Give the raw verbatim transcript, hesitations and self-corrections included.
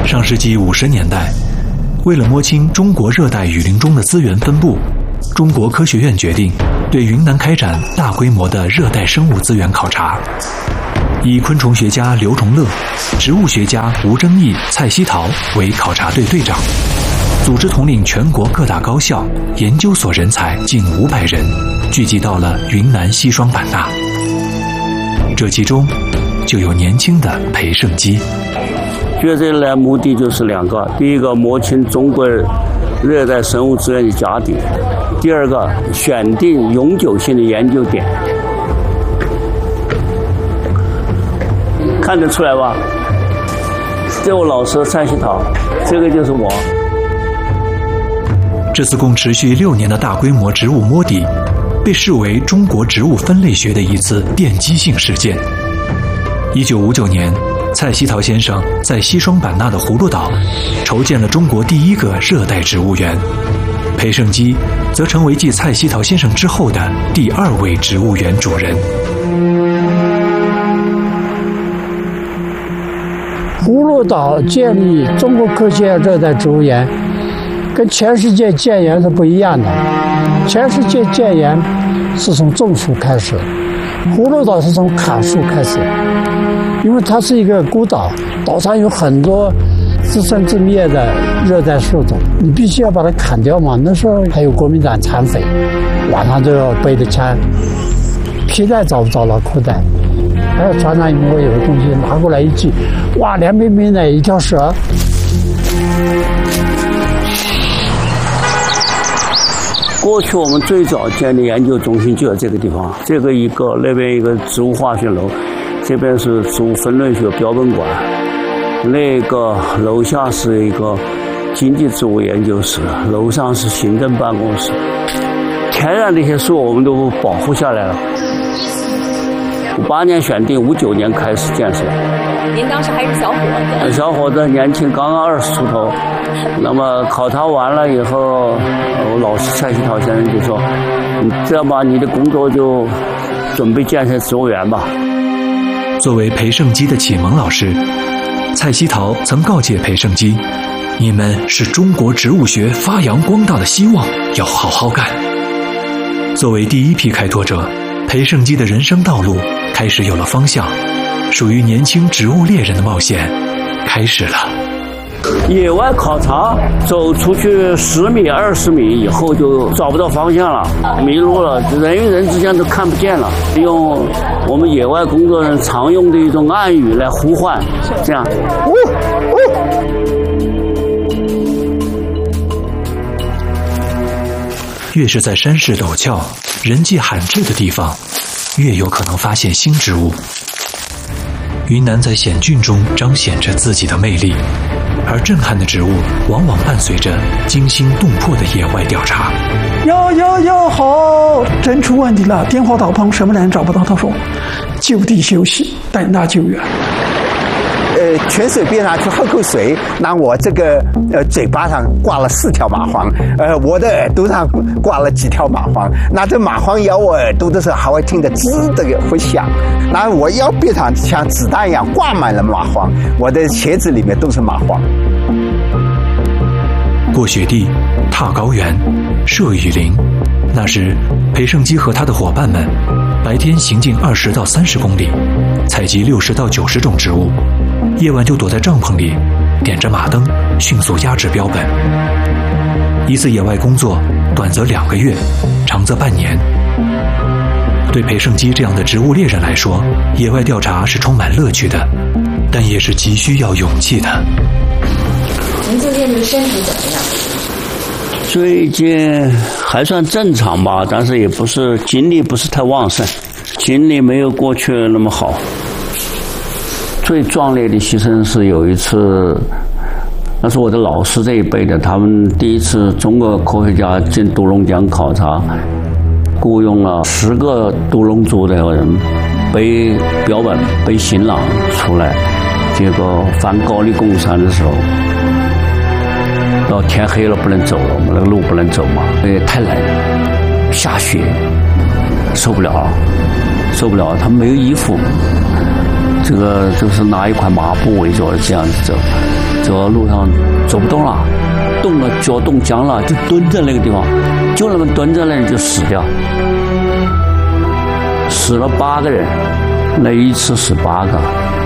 上世纪五十年代，为了摸清中国热带雨林中的资源分布，中国科学院决定对云南开展大规模的热带生物资源考察，以昆虫学家刘崇乐、植物学家吴征义、蔡希陶为考察队队长，组织统领全国各大高校、研究所人才近五百人，聚集到了云南西双版纳。这其中就有年轻的裴胜基。 觉得呢，目的就是两个：第一个，摸清中国热带生物资源的家底；第二个，选定永久性的研究点。看得出来吧？这我老师蔡希陶，这个就是我。 这次共持续六年的大规模植物摸底，被视为中国植物分类学的一次奠基性事件。一九五九年，蔡希陶先生在西双版纳的葫芦岛筹建了中国第一个热带植物园，裴胜基则成为继蔡希陶先生之后的第二位植物园主人。 葫芦岛建立中国科学院热带植物园，跟全世界建园是不一样的。全世界建园是从种树开始，葫芦岛是从砍树开始。因为它是一个孤岛，岛上有很多自生自灭的热带树种，你必须要把它砍掉嘛。那时候还有国民党残匪，晚上都要背着枪，皮带找不着了，裤带。还有船上如果有个东西拿过来一系，哇，凉冰冰的一条蛇。 过去我们最早建的研究中心就在这个地方，这个一个，那边一个植物化学楼，这边是植物分类学标本馆，那个楼下是一个经济植物研究室，楼上是行政办公室。天然的一些树我们都保护下来了。五八年选定，五九年开始建设。 您当时还是小伙子？ 小伙子，年轻，刚刚二十出头。那么考察完了以后，我老师蔡希陶先生就说：“你这样吧，你的工作就准备建设植物园吧。” 作为裴胜基的启蒙老师，蔡希陶曾告诫裴胜基：“你们是中国植物学发扬光大的希望，要好好干。”作为第一批开拓者，裴胜基的人生道路开始有了方向，属于年轻植物猎人的冒险开始了。 野外考察，走出去十米、二十米以后就找不到方向了，迷路了，人与人之间都看不见了。用我们野外工作人常用的一种暗语来呼唤，这样。呜呜。 越是在山势陡峭、人迹罕至的地方，越有可能发现新植物。云南在险峻中彰显着自己的魅力，而震撼的植物往往伴随着惊心动魄的野外调查。 哟哟哟，好，真出问题了！电话打通，什么人找不到？他说，就地休息，等待救援。 呃，泉水边上去喝口水，那我这个呃嘴巴上挂了四条蚂蟥，呃，我的耳朵上挂了几条蚂蟥。那这蚂蟥咬我耳朵的时候，还会听着吱的会响。那我腰背上像子弹一样挂满了蚂蟥，我的鞋子里面都是蚂蟥。 过雪地、踏高原、涉雨林，那时裴胜基和他的伙伴们白天行进二十到三十公里，采集六十到九十种植物，夜晚就躲在帐篷里，点着马灯，迅速压制标本。一次野外工作，短则两个月，长则半年。对裴胜基这样的植物猎人来说，野外调查是充满乐趣的，但也是极需要勇气的。 您最近的身体怎么样？ 最近还算正常吧，但是也不是精力不是太旺盛，精力没有过去那么好。最壮烈的牺牲是有一次，那是我的老师这一辈的，他们第一次中国科学家进独龙江考察，雇佣了十个独龙族的人背标本背行囊出来，结果翻高黎贡山的时候，到天黑了不能走了，我们那个路不能走嘛，因为太冷，下雪，受不了了，受不了了，他没有衣服，这个就是拿一块麻布围着这样子走， 走路上走不动了，冻了脚冻僵了，就蹲在那个地方，就那么蹲在那里就死掉，死了八个人，那一次死八个。